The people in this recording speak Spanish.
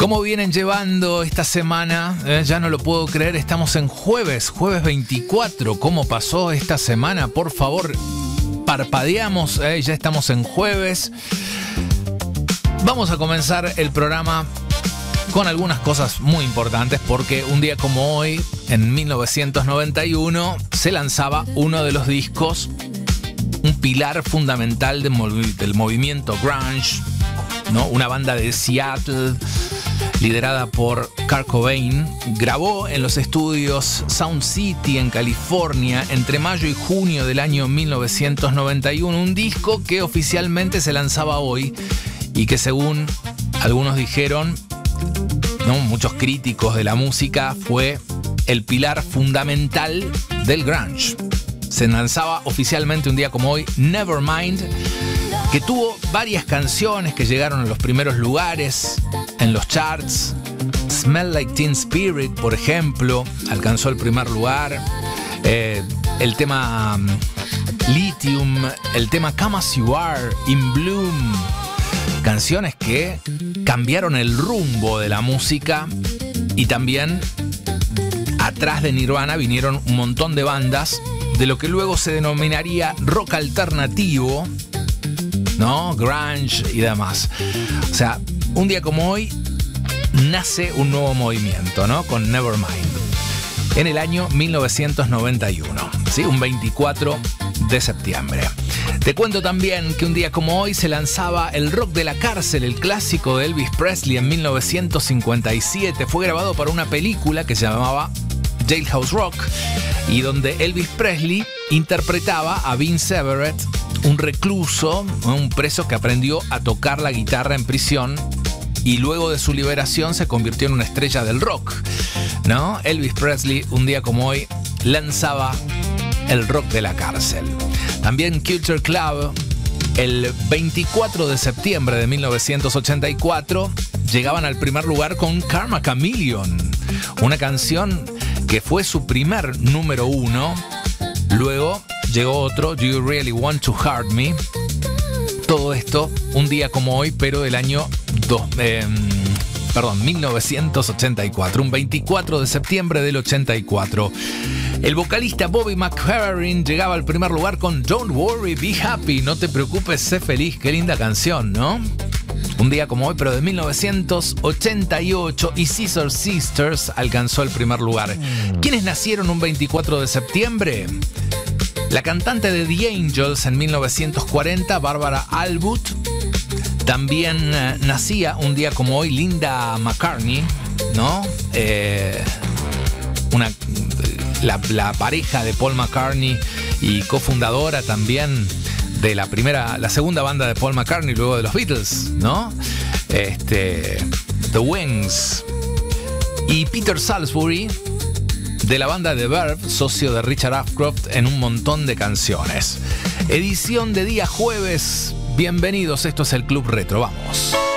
¿Cómo vienen llevando esta semana? Ya no lo puedo creer, estamos en jueves 24. ¿Cómo pasó esta semana? Por favor, parpadeamos, ya estamos en jueves. Vamos a comenzar el programa con algunas cosas muy importantes, porque un día como hoy, en 1991, se lanzaba uno de los discos, un pilar fundamental del movimiento grunge, ¿no? Una banda de Seattle, liderada por Kurt Cobain, grabó en los estudios Sound City en California entre mayo y junio del año 1991 un disco que oficialmente se lanzaba hoy y que, según algunos dijeron, ¿no?, muchos críticos de la música, fue el pilar fundamental del grunge. Se lanzaba oficialmente un día como hoy Nevermind, que tuvo varias canciones que llegaron a los primeros lugares en los charts. Smell Like Teen Spirit, por ejemplo, alcanzó el primer lugar. El tema Lithium, el tema Come As You Are, In Bloom. Canciones que cambiaron el rumbo de la música, y también atrás de Nirvana vinieron un montón de bandas de lo que luego se denominaría rock alternativo, ¿no? Grunge y demás. O sea, un día como hoy nace un nuevo movimiento, ¿no? Con Nevermind, en el año 1991, ¿sí? Un 24 de septiembre. Te cuento también que un día como hoy se lanzaba El Rock de la Cárcel, el clásico de Elvis Presley, en 1957. Fue grabado para una película que se llamaba Jailhouse Rock, y donde Elvis Presley interpretaba a Vince Everett, un recluso, un preso que aprendió a tocar la guitarra en prisión y luego de su liberación se convirtió en una estrella del rock, ¿no? Elvis Presley, un día como hoy, lanzaba El Rock de la Cárcel. También Culture Club, el 24 de septiembre de 1984, llegaban al primer lugar con Karma Chameleon, una canción que fue su primer número uno. Luego llegó otro, Do You Really Want to Hurt Me. Todo esto un día como hoy, pero del año 1984, un 24 de septiembre del 84. El vocalista Bobby McFerrin llegaba al primer lugar con Don't Worry, Be Happy. No te preocupes, sé feliz. Qué linda canción, ¿no? Un día como hoy, pero de 1988, y Scissor Sisters alcanzó el primer lugar. ¿Quiénes nacieron un 24 de septiembre? La cantante de The Angels en 1940, Barbara Alwood. También nacía un día como hoy Linda McCartney, ¿no? La pareja de Paul McCartney y cofundadora también de la segunda banda de Paul McCartney luego de los Beatles, ¿no? The Wings. Y Peter Salisbury, de la banda The Verve, socio de Richard Ashcroft en un montón de canciones. Edición de día jueves. Bienvenidos, esto es el Club Retro, vamos.